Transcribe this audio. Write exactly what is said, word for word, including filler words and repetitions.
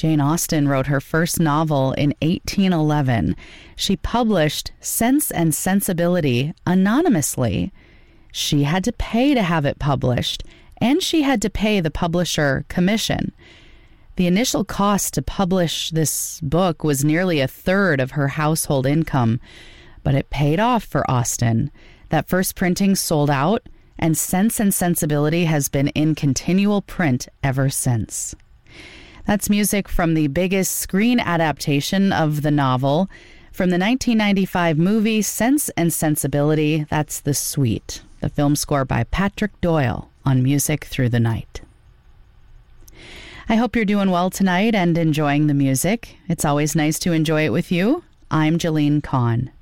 Jane Austen wrote her first novel in eighteen eleven. She published Sense and Sensibility anonymously. She had to pay to have it published, and she had to pay the publisher commission. The initial cost to publish this book was nearly a third of her household income, but it paid off for Austen. That first printing sold out, and Sense and Sensibility has been in continual print ever since. That's music from the biggest screen adaptation of the novel. From the nineteen ninety-five movie Sense and Sensibility, that's The Suite, the film score by Patrick Doyle on Music Through the Night. I hope you're doing well tonight and enjoying the music. It's always nice to enjoy it with you. I'm Jolene Kahn.